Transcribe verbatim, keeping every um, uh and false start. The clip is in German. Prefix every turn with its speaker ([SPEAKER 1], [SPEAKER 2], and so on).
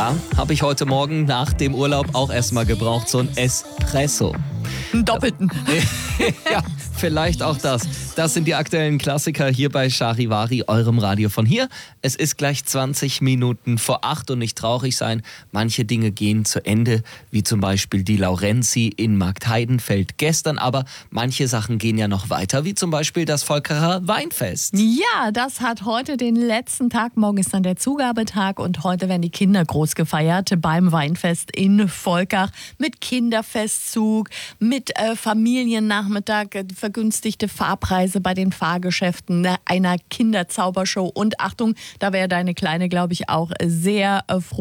[SPEAKER 1] Ja, habe ich heute Morgen nach dem Urlaub auch erstmal gebraucht, so ein Espresso.
[SPEAKER 2] Einen doppelten.
[SPEAKER 1] Ja, vielleicht auch das. Das sind die aktuellen Klassiker hier bei Charivari, eurem Radio von hier. Es ist gleich zwanzig Minuten vor acht und nicht traurig sein. Manche Dinge gehen zu Ende, wie zum Beispiel die Laurenzi in Marktheidenfeld gestern. Aber manche Sachen gehen ja noch weiter, wie zum Beispiel das Volkerer Weinfest.
[SPEAKER 2] Ja, das hat heute den letzten Tag. Morgen ist dann der Zugabetag und heute werden die Kinder groß gefeiert beim Weinfest in Volkach mit Kinderfestzug, mit äh, Familiennachmittag, äh, vergünstigte Fahrpreise bei den Fahrgeschäften, äh, einer Kinderzaubershow und Achtung, da wäre deine Kleine, glaube ich, auch sehr äh, froh.